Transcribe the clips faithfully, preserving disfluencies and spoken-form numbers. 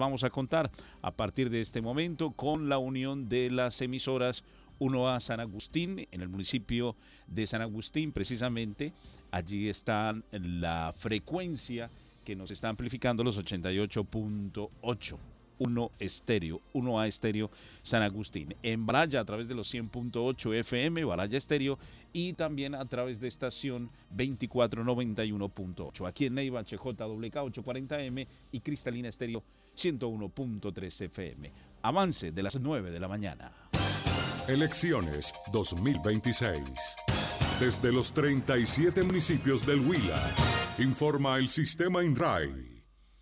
vamos a contar a partir de este momento con la unión de las emisoras uno A San Agustín, en el municipio de San Agustín, precisamente. Allí está la frecuencia que nos está amplificando los ochenta y ocho punto ocho. uno Estéreo, uno A Estéreo San Agustín. En Baraya a través de los cien punto ocho F M, Baraya Estéreo, y también a través de estación veinticuatro noventa y uno punto ocho. Aquí en Neiva, H J W K ochocientos cuarenta M y Cristalina Estéreo ciento uno punto tres F M. Avance de las nueve de la mañana. Elecciones dos mil veintiséis. Desde los treinta y siete municipios del Huila, informa el sistema INRAI.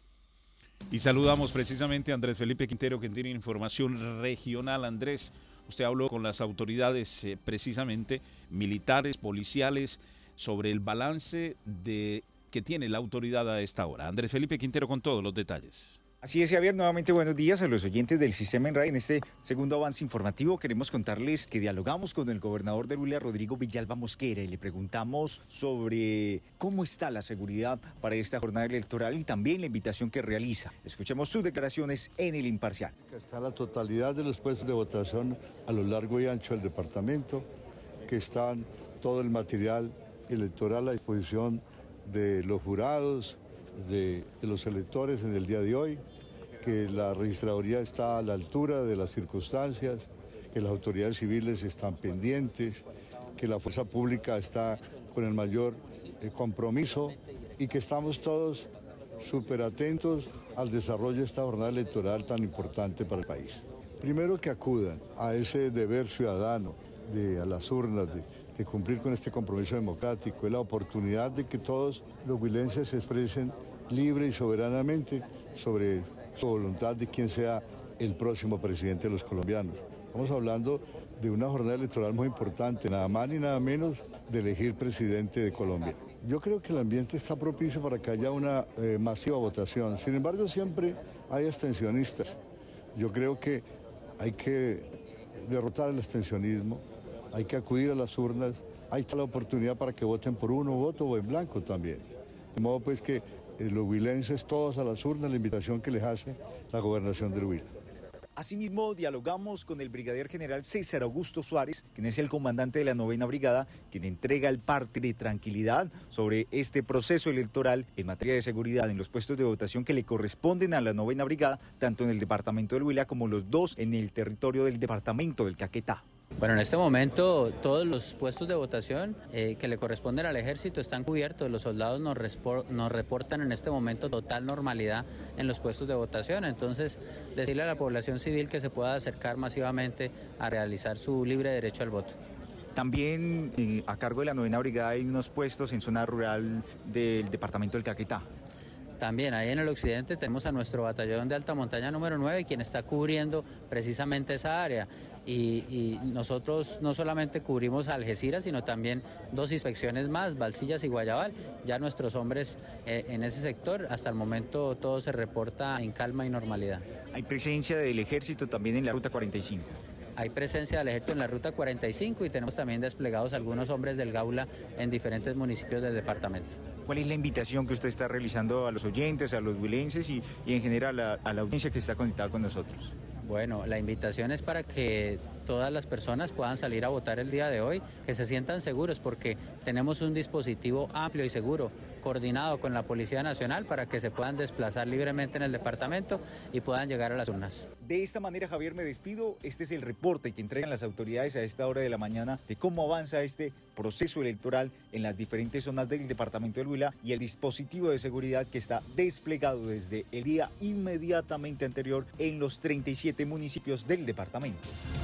Y saludamos precisamente a Andrés Felipe Quintero, que tiene información regional. Andrés, usted habló con las autoridades eh, precisamente militares, policiales, sobre el balance de que tiene la autoridad a esta hora. Andrés Felipe Quintero con todos los detalles. Así es, Javier, nuevamente buenos días a los oyentes del Sistema INRAI. En este segundo avance informativo queremos contarles que dialogamos con el gobernador de Huila, Rodrigo Villalba Mosquera, y le preguntamos sobre cómo está la seguridad para esta jornada electoral y también la invitación que realiza. Escuchemos sus declaraciones en El Imparcial. Está la totalidad de los puestos de votación a lo largo y ancho del departamento, que están todo el material electoral a disposición de los jurados, de, de los electores en el día de hoy, que la registraduría está a la altura de las circunstancias, que las autoridades civiles están pendientes, que la fuerza pública está con el mayor eh, compromiso y que estamos todos súper atentos al desarrollo de esta jornada electoral tan importante para el país. Primero, que acudan a ese deber ciudadano de a las urnas, de, de cumplir con este compromiso democrático, es la oportunidad de que todos los huilenses se expresen libre y soberanamente sobre su voluntad de quién sea el próximo presidente de los colombianos. Estamos hablando de una jornada electoral muy importante, nada más ni nada menos de elegir presidente de Colombia. Yo creo que el ambiente está propicio para que haya una eh, masiva votación. Sin embargo, siempre hay abstencionistas. Yo creo que hay que derrotar el abstencionismo, hay que acudir a las urnas, ahí está la oportunidad para que voten por uno voto o en blanco también. De modo pues que los huilenses todos a las urnas, la invitación que les hace la gobernación del Huila. Asimismo, dialogamos con el brigadier general César Augusto Suárez, quien es el comandante de la novena brigada, quien entrega el parte de tranquilidad sobre este proceso electoral en materia de seguridad en los puestos de votación que le corresponden a la novena brigada, tanto en el departamento del Huila como los dos en el territorio del departamento del Caquetá. Bueno, en este momento todos los puestos de votación eh, que le corresponden al ejército están cubiertos. Los soldados nos, nos reportan en este momento total normalidad en los puestos de votación. Entonces, decirle a la población civil que se pueda acercar masivamente a realizar su libre derecho al voto. También eh, a cargo de la novena brigada hay unos puestos en zona rural del departamento del Caquetá. También ahí en el occidente tenemos a nuestro batallón de alta montaña número nueve, quien está cubriendo precisamente esa área. Y, y nosotros no solamente cubrimos a Algeciras, sino también dos inspecciones más, Balsillas y Guayabal. Ya nuestros hombres eh, en ese sector, hasta el momento todo se reporta en calma y normalidad. Hay presencia del ejército también en la ruta cuarenta y cinco. Hay presencia del ejército en la ruta cuarenta y cinco y tenemos también desplegados algunos hombres del Gaula en diferentes municipios del departamento. ¿Cuál es la invitación que usted está realizando a los oyentes, a los huilenses y, y en general a, a la audiencia que está conectada con nosotros? Bueno, la invitación es para que todas las personas puedan salir a votar el día de hoy, que se sientan seguros porque tenemos un dispositivo amplio y seguro, coordinado con la Policía Nacional para que se puedan desplazar libremente en el departamento y puedan llegar a las urnas. De esta manera, Javier, me despido. Este es el reporte que entregan las autoridades a esta hora de la mañana de cómo avanza este proceso electoral en las diferentes zonas del departamento del Huila y el dispositivo de seguridad que está desplegado desde el día inmediatamente anterior en los treinta y siete municipios del departamento.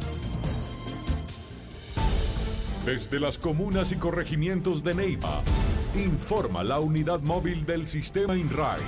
Desde las comunas y corregimientos de Neiva, informa la unidad móvil del sistema INRAI.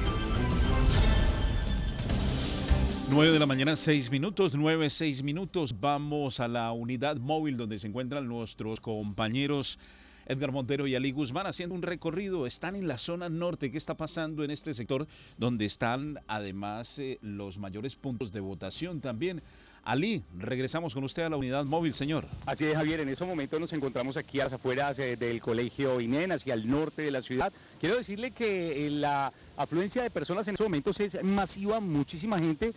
nueve de la mañana, seis minutos, nueve, seis minutos. Vamos a la unidad móvil donde se encuentran nuestros compañeros Edgar Montero y Ali Guzmán haciendo un recorrido. Están en la zona norte. ¿Qué está pasando en este sector donde están además eh, los mayores puntos de votación también? Ali, regresamos con usted a la unidad móvil, señor. Así es, Javier, en estos momentos nos encontramos aquí a las afueras eh, del colegio INEN, hacia el norte de la ciudad. Quiero decirle que eh, la afluencia de personas en estos momentos es masiva, muchísima gente